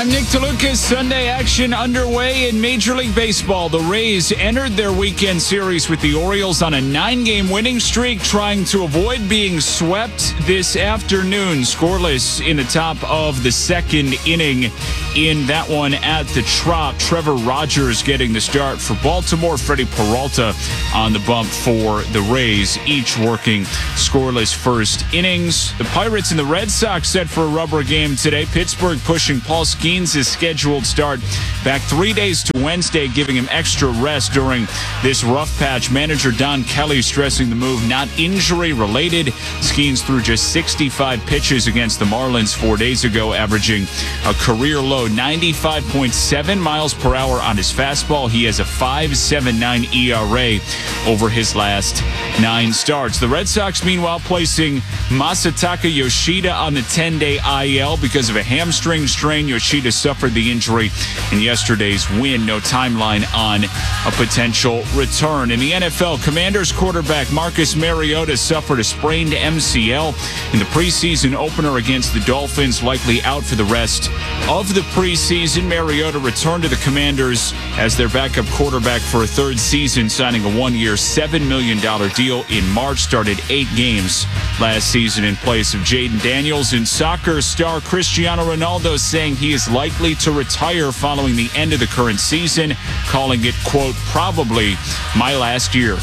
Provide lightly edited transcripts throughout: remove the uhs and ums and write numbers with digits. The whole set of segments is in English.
I'm Nick DeLucas. Sunday action underway in Major League Baseball. The Rays entered their weekend series with the Orioles on a 9-game winning streak, trying to avoid being swept this afternoon. Scoreless in the top of the second inning in that one at the Trop. Trevor Rogers getting the start for Baltimore. Freddie Peralta on the bump for the Rays, each working scoreless first innings. The Pirates and the Red Sox set for a rubber game today. Pittsburgh pushing Paul Skeens' scheduled start back 3 days to Wednesday, giving him extra rest during this rough patch. Manager Don Kelly stressing the move not injury related. Skeens threw just 65 pitches against the Marlins 4 days ago, averaging a career low 95.7 miles per hour on his fastball. He has a 5.79 ERA over his last 9 starts. The Red Sox, meanwhile, placing Masataka Yoshida on the 10-day IL because of a hamstring strain. Yoshida suffered the injury in yesterday's win. No timeline on a potential return. In the NFL, Commanders quarterback Marcus Mariota suffered a sprained MCL in the preseason opener against the Dolphins, likely out for the rest of the preseason. Mariota returned to the Commanders as their backup quarterback for a third season, signing a one-year $7 million deal in March. Started 8 games last season in place of Jaden Daniels. In soccer, star Cristiano Ronaldo saying he is likely to retire following the end of the current season, calling it, quote, probably my last year.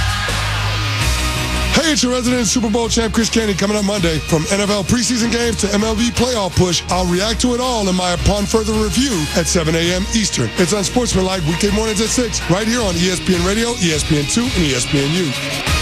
Hey, it's your resident Super Bowl champ, Chris Canty, coming up Monday. From NFL preseason games to MLB playoff push, I'll react to it all in my Upon Further Review at 7 a.m. Eastern. It's Unsportsmanlike weekday mornings at 6, right here on ESPN Radio, ESPN2, and ESPNU.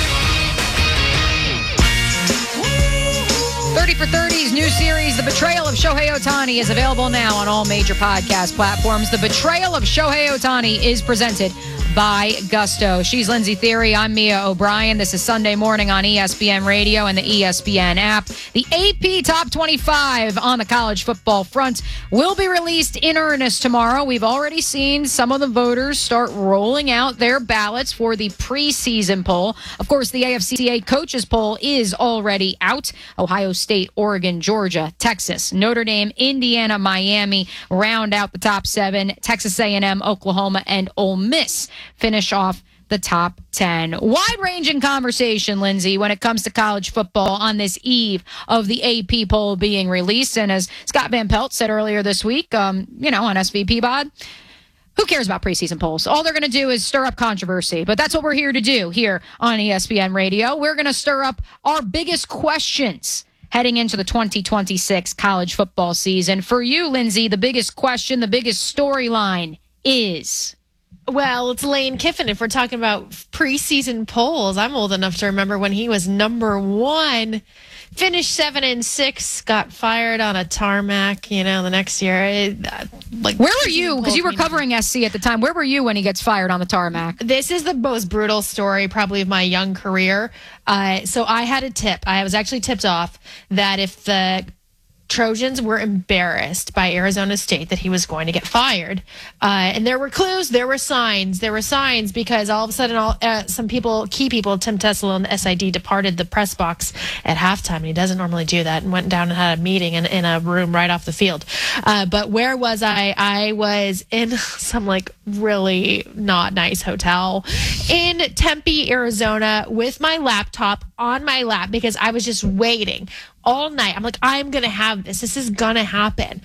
30 for 30's new series, The Betrayal of Shohei Ohtani, is available now on all major podcast platforms. The Betrayal of Shohei Ohtani is presented by Gusto. She's Lindsay Theory. I'm Mia O'Brien. This is Sunday morning on ESPN Radio and the ESPN app. The AP Top 25 on the college football front will be released in earnest tomorrow. We've already seen some of the voters start rolling out their ballots for the preseason poll. Of course, the AFCA coaches poll is already out. Ohio State, Oregon, Georgia, Texas, Notre Dame, Indiana, Miami round out the top 7. Texas A&M, Oklahoma, and Ole Miss finish off the top 10. Wide-ranging conversation, Lindsay, when it comes to college football on this eve of the AP poll being released. And as Scott Van Pelt said earlier this week, on SVP Bod, who cares about preseason polls? All they're going to do is stir up controversy. But that's what we're here to do here on ESPN Radio. We're going to stir up our biggest questions heading into the 2026 college football season. For you, Lindsay, the biggest question, the biggest storyline is... Well, it's Lane Kiffin. If we're talking about preseason polls, I'm old enough to remember when he was number 1, finished 7-6, got fired on a tarmac, the next year. Where were you? Because you were covering SC at the time. Where were you when he gets fired on the tarmac? This is the most brutal story probably of my young career. So I had a tip. I was actually tipped off that if the Trojans were embarrassed by Arizona State that he was going to get fired. And there were clues, there were signs because all of a sudden some key people, Tim Tesla and the SID departed the press box at halftime. And he doesn't normally do that, and went down and had a meeting in a room right off the field. But where was I? I was in some really not nice hotel in Tempe, Arizona with my laptop on my lap because I was just waiting all night. I'm like, I'm going to have this. This is going to happen.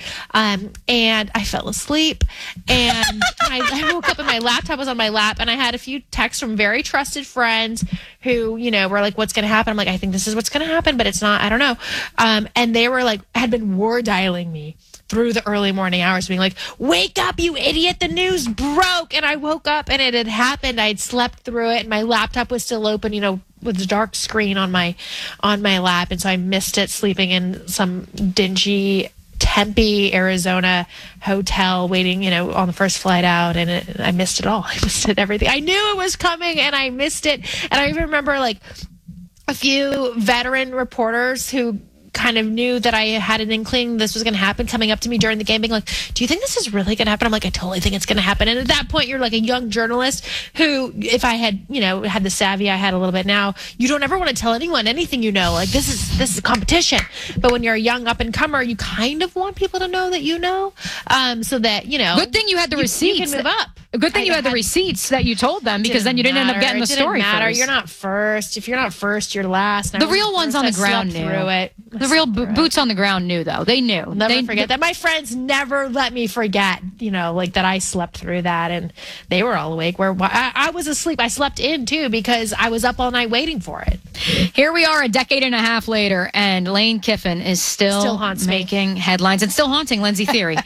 And I fell asleep. And I woke up and my laptop was on my lap. And I had a few texts from very trusted friends who, were like, what's going to happen? I'm like, I think this is what's going to happen, but it's not. I don't know. And they were had been war dialing me through the early morning hours, being like, wake up, you idiot, the news broke. And I woke up and it had happened. I had slept through it and my laptop was still open, with the dark screen on my lap. And so I missed it sleeping in some dingy Tempe, Arizona hotel waiting, on the first flight out. And I missed it all. I missed it, everything. I knew it was coming and I missed it. And I even remember a few veteran reporters who kind of knew that I had an inkling this was going to happen, coming up to me during the game being like, do you think this is really going to happen? I'm like, I totally think it's going to happen. And at that point, you're like a young journalist who, if I had, had the savvy I had a little bit now, you don't ever want to tell anyone anything like this is a competition. But when you're a young up and comer, you kind of want people to know that so that, Good thing you had the receipts. You can move up. Good thing you had the receipts that you told them, because then you didn't end up getting the story first. You're not first. If you're not first, you're last. The real ones on the ground knew. The real boots on the ground knew, though. They knew. I'll never forget that. My friends never let me forget, that I slept through that, and they were all awake. Where I was asleep. I slept in, too, because I was up all night waiting for it. Here we are a decade and a half later, and Lane Kiffin is still making headlines and still haunting Lindsey Thiry.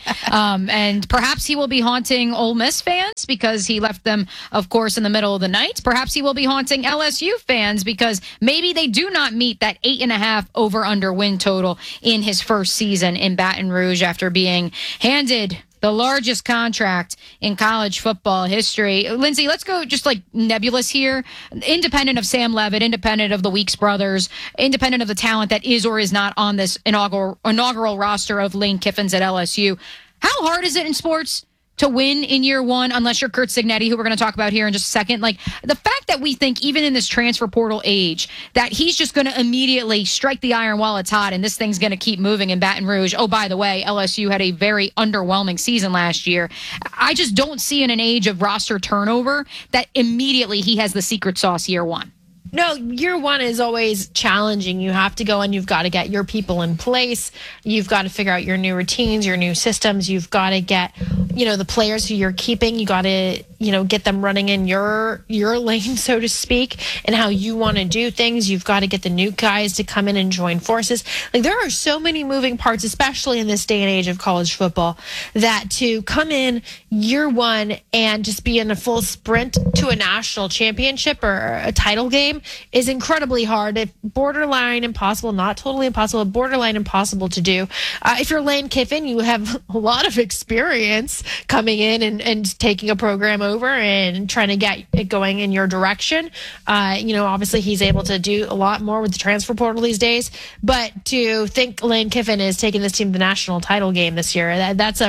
And perhaps he will be haunting Ole Miss fans because he left them, of course, in the middle of the night. Perhaps he will be haunting LSU fans because maybe they do not meet that 8.5 over-under win total in his first season in Baton Rouge after being handed the largest contract in college football history. Lindsey, let's go just like nebulous here. Independent of Sam Levitt, independent of the Weeks brothers, independent of the talent that is or is not on this inaugural roster of Lane Kiffins at LSU, how hard is it in sports to win in year one, unless you're Curt Cignetti, who we're going to talk about here in just a second? Like, the fact that we think, even in this transfer portal age, that he's just going to immediately strike the iron while it's hot and this thing's going to keep moving in Baton Rouge. Oh, by the way, LSU had a very underwhelming season last year. I just don't see, in an age of roster turnover, that immediately he has the secret sauce year one. No, year one is always challenging. You have to go and you've got to get your people in place. You've got to figure out your new routines, your new systems. You've got to get, the players who you're keeping. You got to, get them running in your lane, so to speak, and how you want to do things. You've got to get the new guys to come in and join forces. Like, there are so many moving parts, especially in this day and age of college football, that to come in year one and just be in a full sprint to a national championship or a title game is incredibly hard. It's borderline impossible, not totally impossible, borderline impossible to do. If you're Lane Kiffin, you have a lot of experience coming in and taking a program over and trying to get it going in your direction. Obviously he's able to do a lot more with the transfer portal these days, but to think Lane Kiffin is taking this team to the national title game this year, that's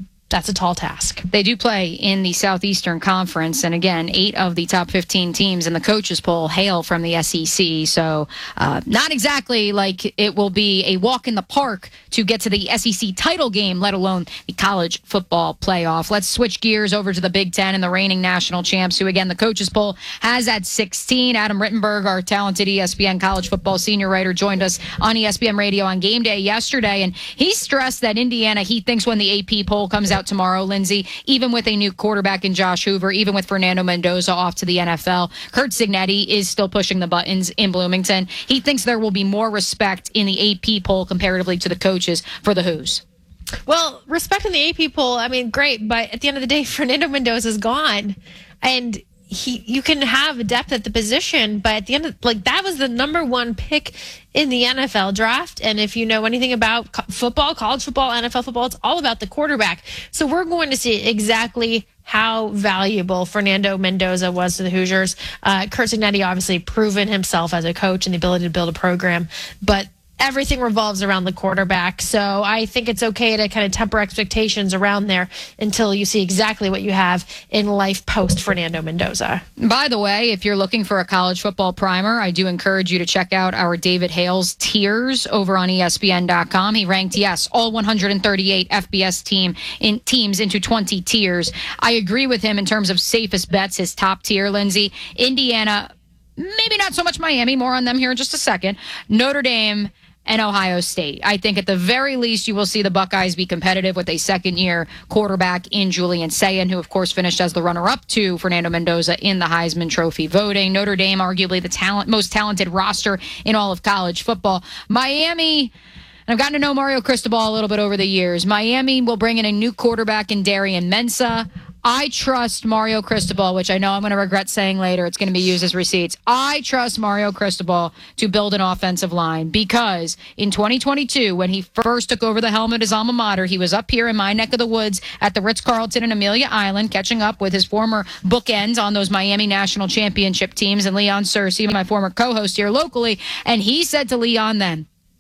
a tall task. They do play in the Southeastern Conference, and again, 8 of the top 15 teams in the coaches poll hail from the SEC, so not exactly like it will be a walk in the park to get to the SEC title game, let alone the college football playoff. Let's switch gears over to the Big Ten and the reigning national champs, who again, the coaches poll has at 16. Adam Rittenberg, our talented ESPN college football senior writer, joined us on ESPN Radio on game day yesterday, and he stressed that Indiana, he thinks, when the AP poll comes out tomorrow, Lindsey, even with a new quarterback in Josh Hoover, even with Fernando Mendoza off to the NFL, Curt Cignetti is still pushing the buttons in Bloomington. He thinks there will be more respect in the AP poll comparatively to the coaches for the Who's. Well, respect in the AP poll, I mean, great, but at the end of the day, Fernando Mendoza's gone, and you can have depth at the position, but at the end of, that was the number one pick in the NFL draft. And if you know anything about football, college football, NFL football, it's all about the quarterback. So we're going to see exactly how valuable Fernando Mendoza was to the Hoosiers. Curt Cignetti obviously proven himself as a coach and the ability to build a program, but everything revolves around the quarterback. So I think it's okay to kind of temper expectations around there until you see exactly what you have in life post Fernando Mendoza. By the way, if you're looking for a college football primer, I do encourage you to check out our David Hales tiers over on ESPN.com. He ranked, all 138 FBS teams into 20 tiers. I agree with him in terms of safest bets, his top tier, Lindsey. Indiana, maybe not so much Miami, more on them here in just a second. Notre Dame and Ohio State. I think at the very least you will see the Buckeyes be competitive with a second-year quarterback in Julian Sayin, who of course finished as the runner-up to Fernando Mendoza in the Heisman Trophy voting. Notre Dame, arguably the most talented roster in all of college football. Miami, and I've gotten to know Mario Cristobal a little bit over the years. Miami will bring in a new quarterback in Darian Mensah. I trust Mario Cristobal, which I know I'm going to regret saying later. It's going to be used as receipts. I trust Mario Cristobal to build an offensive line because in 2022, when he first took over the helm at his alma mater, he was up here in my neck of the woods at the Ritz-Carlton in Amelia Island, catching up with his former bookends on those Miami National Championship teams and Leon Searcy, my former co-host here locally. And he said to Leon then,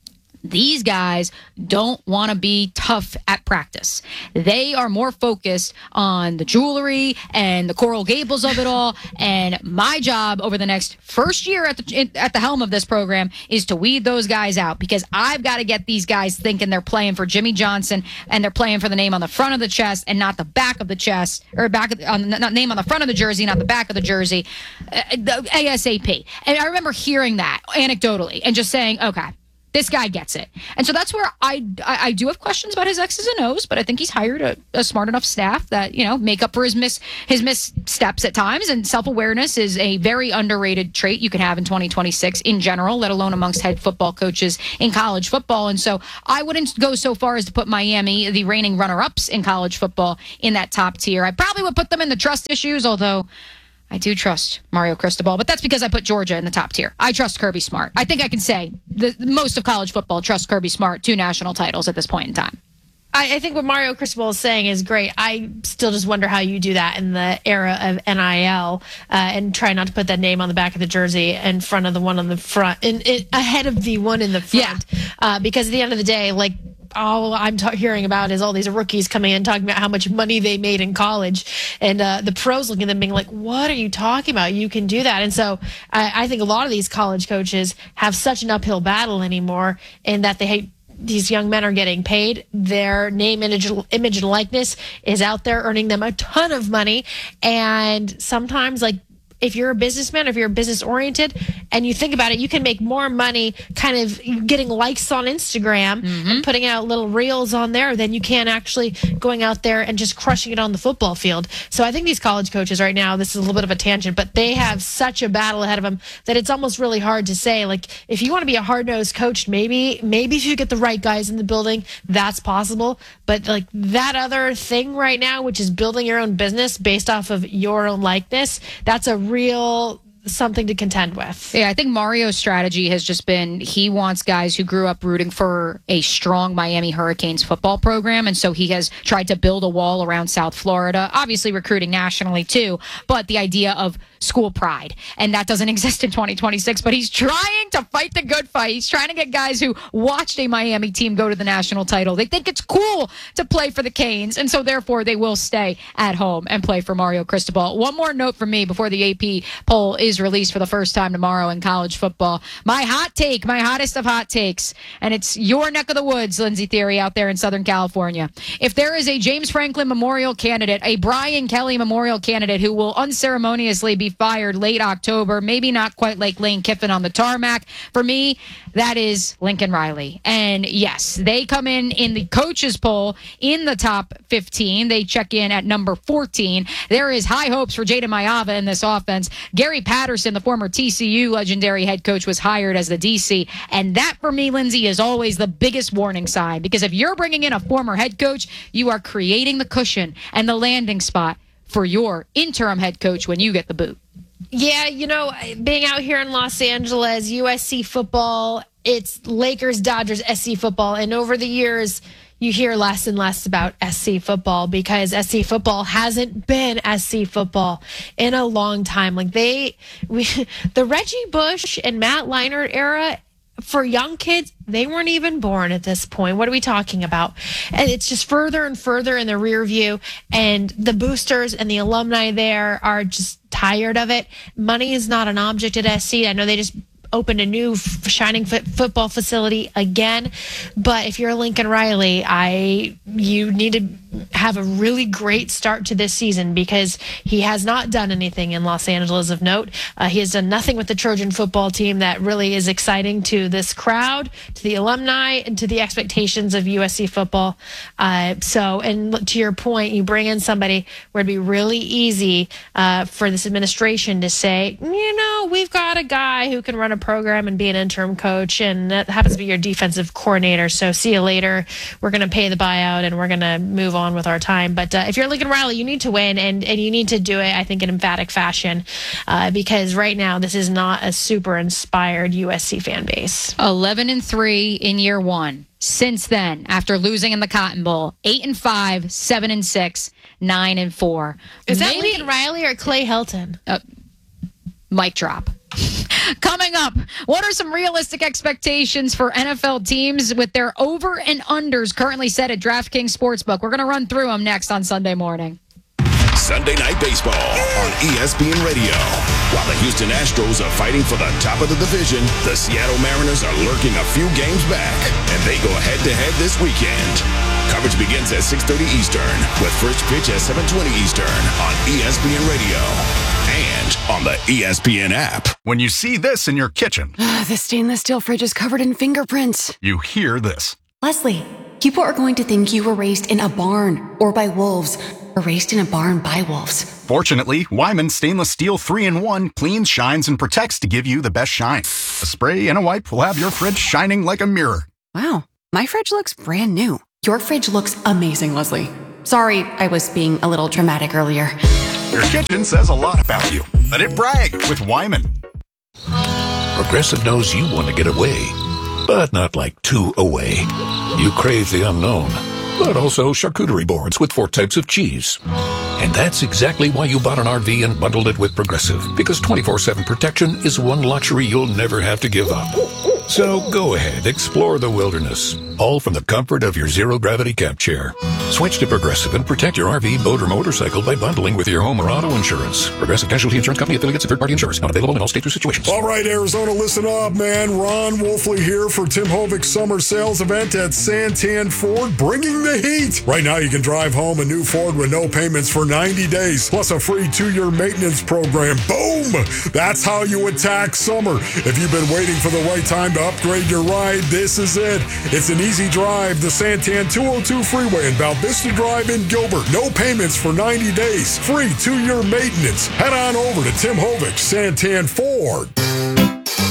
These guys don't want to be tough at practice. They are more focused on the jewelry and the Coral Gables of it all. And my job over the next first year at the helm of this program is to weed those guys out, because I've got to get these guys thinking they're playing for Jimmy Johnson and they're playing for the name on the front of the chest and not the back of the chest, or not name on the front of the jersey, not the back of the jersey, the ASAP. And I remember hearing that anecdotally and just saying, okay, this guy gets it. And so that's where I do have questions about his X's and O's, but I think he's hired a smart enough staff that, make up for his missteps at times. And self-awareness is a very underrated trait you can have in 2026 in general, let alone amongst head football coaches in college football. And so I wouldn't go so far as to put Miami, the reigning runner-ups in college football, in that top tier. I probably would put them in the trust issues, although I do trust Mario Cristobal, but that's because I put Georgia in the top tier. I trust Kirby Smart. I think I can say most of college football trusts Kirby Smart, 2 national titles at this point in time. I think what Mario Cristobal is saying is great. I still just wonder how you do that in the era of NIL and try not to put that name on the back of the jersey in front of the one on the front, ahead of the one in the front. Yeah. Because at the end of the day, all I'm hearing about is all these rookies coming in talking about how much money they made in college, and the pros looking at them being like, what are you talking about? You can do that. And so I think a lot of these college coaches have such an uphill battle anymore, in that these young men are getting paid. Their name, image, and likeness is out there, earning them a ton of money. And sometimes, if you're a businessman, if you're business oriented and you think about it, you can make more money kind of getting likes on Instagram and putting out little reels on there than you can actually going out there and just crushing it on the football field. So I think these college coaches right now, this is a little bit of a tangent, but they have such a battle ahead of them that it's almost really hard to say, if you want to be a hard-nosed coach, maybe if you get the right guys in the building, that's possible. But that other thing right now, which is building your own business based off of your own likeness, that's a real something to contend with. Yeah, I think Mario's strategy has just been, he wants guys who grew up rooting for a strong Miami Hurricanes football program, and so he has tried to build a wall around South Florida, obviously recruiting nationally too, but the idea of school pride, and that doesn't exist in 2026, but he's trying to fight the good fight. He's trying to get guys who watched a Miami team go to the national title. They think it's cool to play for the Canes, and so therefore they will stay at home and play for Mario Cristobal. One more note from me before the AP poll is released for the first time tomorrow in college football. My hot take, my hottest of hot takes, and it's your neck of the woods, Lindsey Theory, out there in Southern California. If there is a James Franklin Memorial candidate, a Brian Kelly Memorial candidate who will unceremoniously be fired late October, maybe not quite like Lane Kiffin on the tarmac, for me, that is Lincoln Riley. And yes, they come in the coaches poll in the top 15. They check in at number 14. There is high hopes for Jada Mayava in this offense. Gary Patterson, the former TCU legendary head coach, was hired as the DC. And that, for me, Lindsey, is always the biggest warning sign. Because if you're bringing in a former head coach, you are creating the cushion and the landing spot for your interim head coach when you get the boot. Yeah, being out here in Los Angeles, USC football, it's Lakers, Dodgers, SC football. And over the years, you hear less and less about SC football because SC football hasn't been SC football in a long time. The Reggie Bush and Matt Leinart era, for young kids, they weren't even born at this point. What are we talking about? And it's just further and further in the rear view. And the boosters and the alumni there are just tired of it. Money is not an object at SC. I know they just opened a new shining football facility again. But if you're Lincoln Riley, you need to have a really great start to this season because he has not done anything in Los Angeles of note. He has done nothing with the Trojan football team that really is exciting to this crowd, to the alumni, and to the expectations of USC football. And to your point, you bring in somebody where it'd be really easy for this administration to say, we've got a guy who can run a program and be an interim coach, and that happens to be your defensive coordinator. So see you later. We're going to pay the buyout and we're going to move on with our time. But if you're Lincoln Riley, you need to win, and you need to do it, I think, in emphatic fashion because right now this is not a super inspired USC fan base. 11-3 in year one. Since then, after losing in the Cotton Bowl, 8-5, 7-6, 9-4. Is that Lincoln Riley or Clay Helton? Mic drop. Coming up, what are some realistic expectations for NFL teams with their over and unders currently set at DraftKings Sportsbook? We're going to run through them next on Sunday morning. Sunday Night Baseball on ESPN Radio. While the Houston Astros are fighting for the top of the division, the Seattle Mariners are lurking a few games back, and they go head-to-head this weekend. Coverage begins at 6:30 Eastern, with first pitch at 7:20 Eastern on ESPN Radio and on the ESPN app. When you see this in your kitchen, the stainless steel fridge is covered in fingerprints. you hear this. Leslie, people are going to think you were raised in a barn or by wolves, or raised in a barn by wolves. Fortunately, Wyman Stainless Steel 3-in-1 cleans, shines, and protects to give you the best shine. A spray and a wipe will have your fridge shining like a mirror. Wow, my fridge looks brand new. Your fridge looks amazing, Leslie. Sorry, I was being a little dramatic earlier. Your kitchen says a lot about you. Let it brag with Wyman. Progressive knows you want to get away, but not like too away. You crave the unknown, but also charcuterie boards with 4 types of cheese. And that's exactly why you bought an RV and bundled it with Progressive, because 24/7 protection is one luxury you'll never have to give up. So go ahead, explore the wilderness, all from the comfort of your zero-gravity camp chair. Switch to Progressive and protect your RV, boat, or motorcycle by bundling with your home or auto insurance. Progressive Casualty Insurance Company, affiliates, and third-party insurers. Not available in all states or situations. All right, Arizona, listen up, man. Ron Wolfley here for Tim Hovig's summer sales event at Santan Ford, bringing the heat. Right now, you can drive home a new Ford with no payments for 90 days, plus a free 2-year maintenance program. Boom! That's how you attack summer. If you've been waiting for the right time to upgrade your ride, this is it. It's an easy drive, the Santan 202 freeway in Val Vista Drive in Gilbert. No payments for 90 days. Free 2-year maintenance. Head on over to Tim Hovig, Santan Ford.